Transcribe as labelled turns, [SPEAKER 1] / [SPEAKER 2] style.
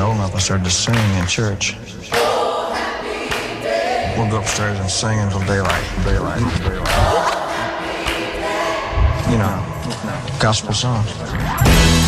[SPEAKER 1] old enough, I started to sing in church. We'll go upstairs and sing until daylight. You know, gospel songs.